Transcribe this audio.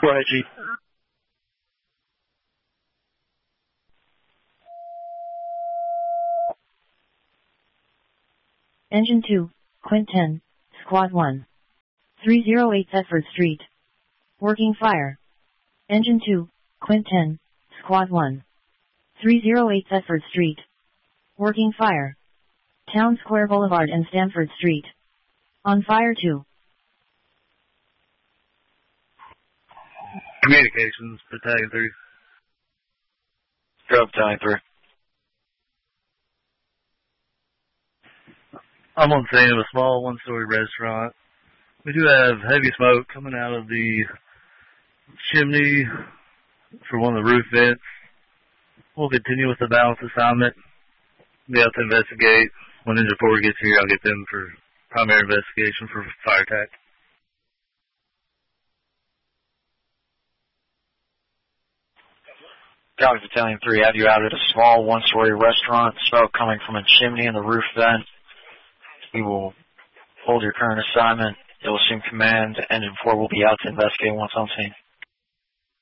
Go ahead, Chief. Engine 2, Quint 10, Squad 1. 308 Thetford Street. Working fire. Engine 2, Quint 10, Squad 1. 308 Thetford Street. Working fire. Town Square Boulevard and Stamford Street. On fire 2. Communications, Battalion 3. Go, Battalion 3. I'm on scene of a small one-story restaurant. We do have heavy smoke coming out of the chimney for one of the roof vents. We'll continue with the balance assignment. Be out to investigate. When Ninja 4 gets here, I'll get them for primary investigation for fire attack. Copy, Battalion 3. Have you out at a small one-story restaurant. Smoke coming from a chimney in the roof vent. We will hold your current assignment. You'll assume command. Engine 4 will be out to investigate once on scene.